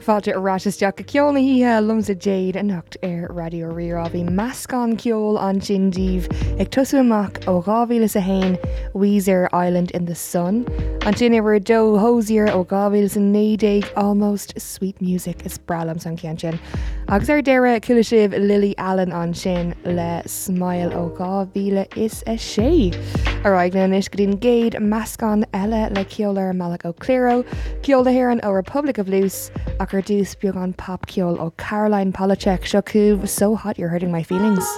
Fáilte arráisteach go ceolna híthe lumsa Jade a nocht ar radio Rirá bhí meascán ceol an Gindíomh ag tusa amach ó 2001 Weezer Island in the Sun. An sin iwwer Joe Hosier ó 2019 Almost Sweet Music is bralam san cean sin. Agus ar deire cula sibh Lily Allen an sin le Smile ó 2006. Arráigna is go dtín géad meascán eile le ceolar Malach Ó Cléiro, ceol Héireann ó Republic of Loose, ach ar dús beag an pop ceol ó Caroline Polachek seo cúb So Hot You're Hurting My Feelings.